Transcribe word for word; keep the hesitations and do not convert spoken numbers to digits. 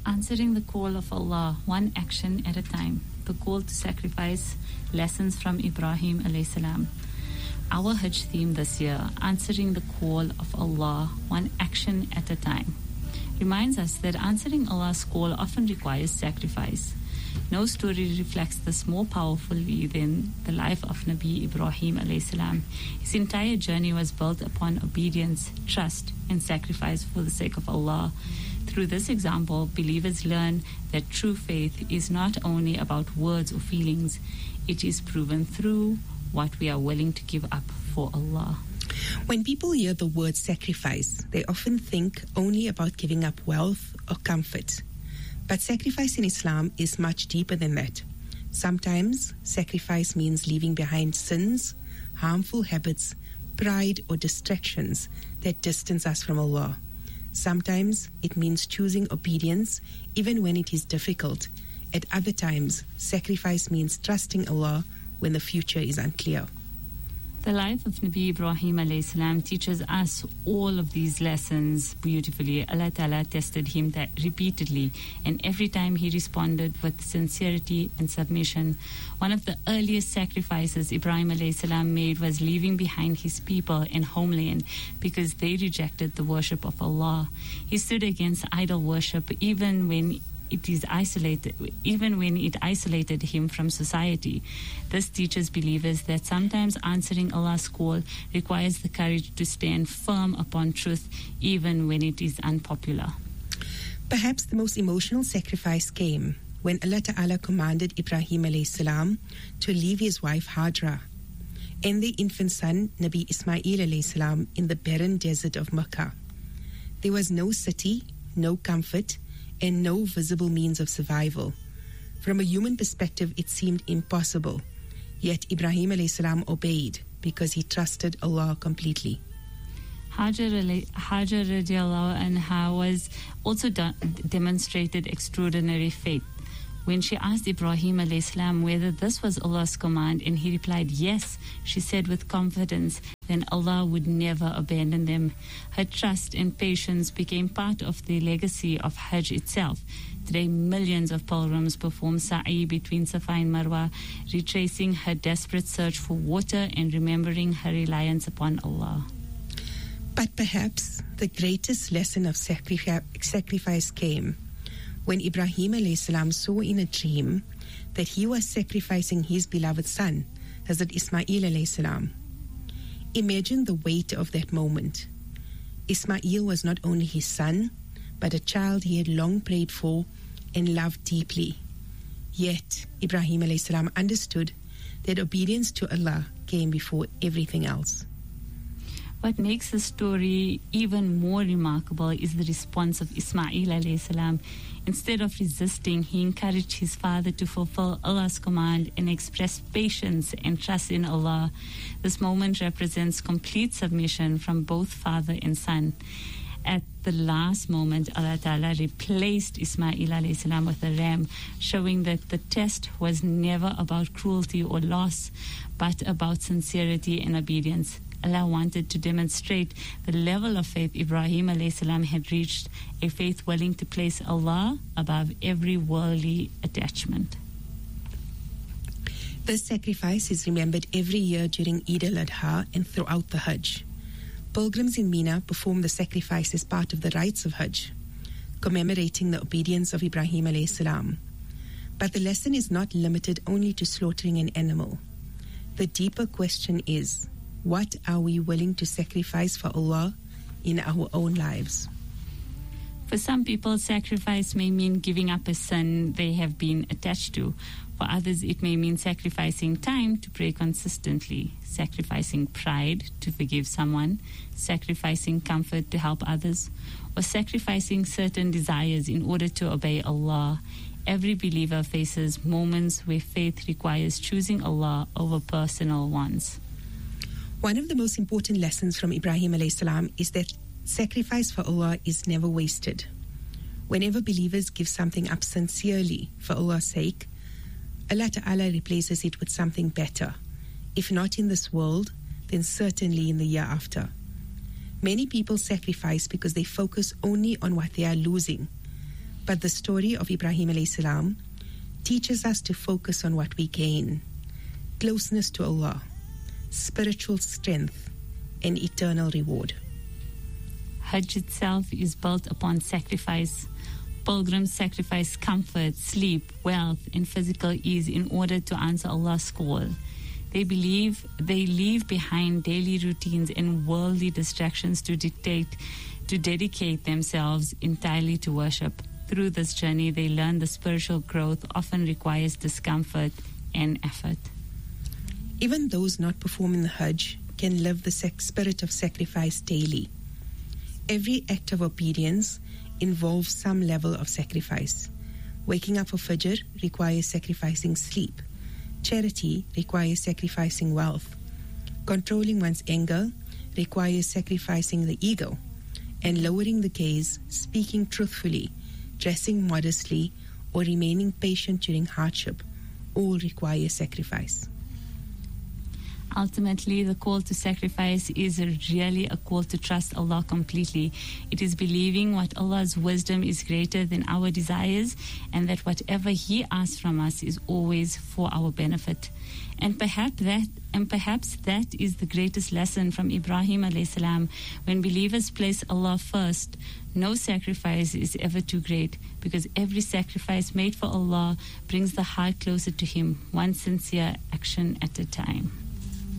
Answering the call of Allah, one action at a time. The call to sacrifice, lessons from Ibrahim alayhi salam. Our Hajj theme this year, answering the call of Allah, one action at a time, reminds us that answering Allah's call often requires sacrifice. No story reflects this more powerfully than the life of Nabi Ibrahim alayhi salam. His entire journey was built upon obedience, trust, and sacrifice for the sake of Allah. Through this example, believers learn that true faith is not only about words or feelings, it is proven through what we are willing to give up for Allah. When people hear the word sacrifice, they often think only about giving up wealth or comfort. But sacrifice in Islam is much deeper than that. Sometimes sacrifice means leaving behind sins, harmful habits, pride, or distractions that distance us from Allah. Sometimes it means choosing obedience even when it is difficult. At other times, sacrifice means trusting Allah when the future is unclear. The life of Nabi Ibrahim alayhi salam teaches us all of these lessons beautifully. Allah Ta'ala tested him that repeatedly, and every time he responded with sincerity and submission. One of the earliest sacrifices Ibrahim alayhi salam made was leaving behind his people and homeland because they rejected the worship of Allah. He stood against idol worship even when it is isolated, even when it isolated him from society. This teaches believers that sometimes answering Allah's call requires the courage to stand firm upon truth, even when it is unpopular. Perhaps the most emotional sacrifice came when Allah Ta'ala commanded Ibrahim alayhi salam to leave his wife Hajra and their infant son Nabi Ismail alayhi salam in the barren desert of Makkah. There was no city, no comfort, and no visible means of survival. From a human perspective, it seemed impossible. Yet Ibrahim alayhi salam obeyed because he trusted Allah completely. Hajar, Hajar radiallahu anha was also de- demonstrated extraordinary faith. When she asked Ibrahim alayhi salam whether this was Allah's command, and he replied yes, she said with confidence, then Allah would never abandon them. Her trust and patience became part of the legacy of Hajj itself. Today, millions of pilgrims perform sa'i between Safa and Marwa, retracing her desperate search for water and remembering her reliance upon Allah. But perhaps the greatest lesson of sacrifice, sacrifice came when Ibrahim alayhi salam saw in a dream that he was sacrificing his beloved son, Hazrat Ismail alayhi salam. Imagine the weight of that moment. Ismail was not only his son, but a child he had long prayed for and loved deeply. Yet, Ibrahim alayhi salam understood that obedience to Allah came before everything else. What makes the story even more remarkable is the response of Ismail alayhi salam. Instead of resisting, he encouraged his father to fulfill Allah's command and express patience and trust in Allah. This moment represents complete submission from both father and son. At the last moment, Allah Ta'ala replaced Ismail alayhi salam with a ram, showing that the test was never about cruelty or loss, but about sincerity and obedience. Allah wanted to demonstrate the level of faith Ibrahim alayhi salam had reached, a faith willing to place Allah above every worldly attachment. This sacrifice is remembered every year during Eid al-Adha and throughout the Hajj. Pilgrims in Mina perform the sacrifice as part of the rites of Hajj, commemorating the obedience of Ibrahim alayhi salam. But the lesson is not limited only to slaughtering an animal. The deeper question is, what are we willing to sacrifice for Allah in our own lives? For some people, sacrifice may mean giving up a sin they have been attached to. For others, it may mean sacrificing time to pray consistently, sacrificing pride to forgive someone, sacrificing comfort to help others, or sacrificing certain desires in order to obey Allah. Every believer faces moments where faith requires choosing Allah over personal wants. One of the most important lessons from Ibrahim alayhi salam is that sacrifice for Allah is never wasted. Whenever believers give something up sincerely for Allah's sake, Allah Ta'ala replaces it with something better. If not in this world, then certainly in the year after. Many people sacrifice because they focus only on what they are losing. But the story of Ibrahim alayhi salam teaches us to focus on what we gain: closeness to Allah, spiritual strength, and eternal reward. Hajj itself is built upon sacrifice. Pilgrims sacrifice comfort, sleep, wealth, and physical ease in order to answer Allah's call. They believe they leave behind daily routines and worldly distractions to dictate, to dedicate themselves entirely to worship. Through this journey, they learn the spiritual growth often requires discomfort and effort. Even those not performing the Hajj can live the sec- spirit of sacrifice daily. Every act of obedience involves some level of sacrifice. Waking up for Fajr requires sacrificing sleep. Charity requires sacrificing wealth. Controlling one's anger requires sacrificing the ego. And lowering the gaze, speaking truthfully, dressing modestly, or remaining patient during hardship all require sacrifice. Ultimately, the call to sacrifice is a really a call to trust Allah completely. It is believing what Allah's wisdom is greater than our desires, and that whatever He asks from us is always for our benefit. And perhaps that and perhaps that is the greatest lesson from Ibrahim alayhi salam. When believers place Allah first, no sacrifice is ever too great, because every sacrifice made for Allah brings the heart closer to Him, one sincere action at a time.